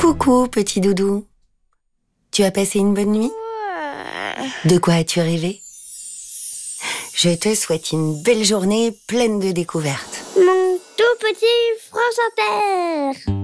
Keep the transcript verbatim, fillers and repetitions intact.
Coucou, petit doudou. Tu as passé une bonne nuit? De quoi as-tu rêvé? Je te souhaite une belle journée pleine de découvertes. Mon tout petit France Inter.